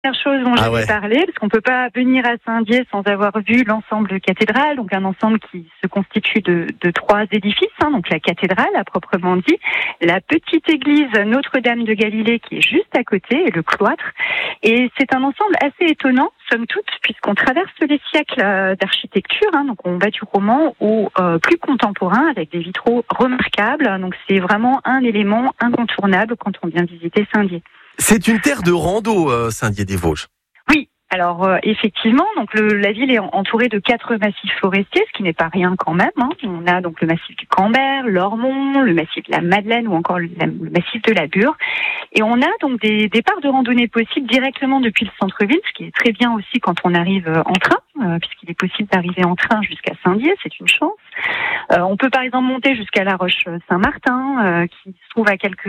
Première chose dont j'avais parlé, parce qu'on peut pas venir à Saint-Dié sans avoir vu l'ensemble cathédrale, donc un ensemble qui se constitue de 3 édifices, donc la cathédrale à proprement dit, la petite église Notre-Dame de Galilée qui est juste à côté, et le cloître. Et c'est un ensemble assez étonnant, somme toute, puisqu'on traverse les siècles d'architecture, donc on va du roman au plus contemporain avec des vitraux remarquables. Donc c'est vraiment un élément incontournable quand on vient visiter Saint-Dié. C'est une terre de rando, Saint-Dié-des-Vosges. Oui, alors effectivement, donc la ville est entourée de 4 massifs forestiers, ce qui n'est pas rien quand même. On a donc le massif du Camber, l'Ormont, le massif de la Madeleine ou encore le massif de la Bure. Et on a donc des départs de randonnée possibles directement depuis le centre-ville, ce qui est très bien aussi quand on arrive en train, puisqu'il est possible d'arriver en train jusqu'à Saint-Dié, c'est une chance. On peut par exemple monter jusqu'à la Roche-Saint-Martin, qui se trouve à quelques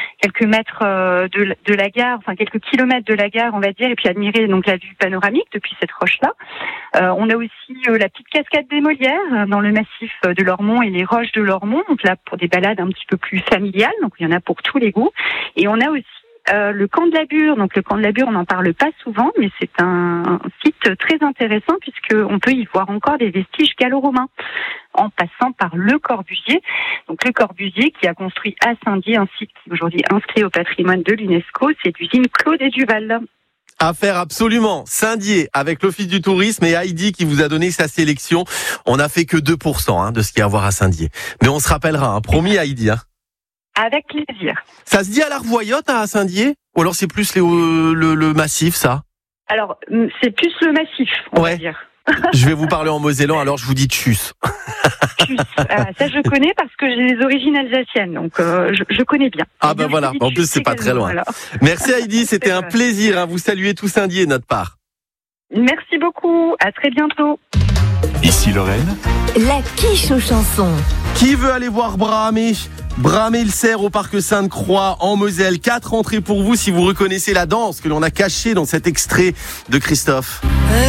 mètres de la gare, enfin quelques kilomètres de la gare, on va dire, et puis admirer donc la vue panoramique depuis cette roche-là. On a aussi la petite cascade des Molières dans le massif de l'Ormont et les roches de l'Ormont, donc là pour des balades un petit peu plus familiales, donc il y en a pour tous les goûts. Et on a aussi le camp de la Bure. Donc le camp de la Bure, on n'en parle pas souvent, mais c'est un site très intéressant puisqu'on peut y voir encore des vestiges gallo-romains en passant par Le Corbusier. Donc Le Corbusier qui a construit à Saint-Dié un site qui est aujourd'hui inscrit au patrimoine de l'UNESCO, c'est l'usine Claude et Duval. À faire absolument. Saint-Dié avec l'Office du tourisme et Heidi qui vous a donné sa sélection. On n'a fait que 2% de ce qu'il y a à voir à Saint-Dié. Mais on se rappellera, promis Heidi. Avec plaisir. Ça se dit à la Revoyotte à Saint-Dié? Ou alors c'est plus le massif, ça? Alors, c'est plus le massif, on va dire. Je vais vous parler en mosellan, alors je vous dis tchuss. Tchuss. Ça, je connais parce que j'ai des origines alsaciennes, donc je connais bien. Ah ben voilà, en plus c'est pas très loin. Alors. Merci Heidi, c'était un plaisir. Vous saluez tout Saint-Dié de notre part. Merci beaucoup, à très bientôt. Ici Lorraine. La quiche aux chansons. Qui veut aller voir Bramé-le-Cerf au parc Sainte-Croix en Moselle? 4 entrées pour vous si vous reconnaissez la danse que l'on a cachée dans cet extrait de Christophe.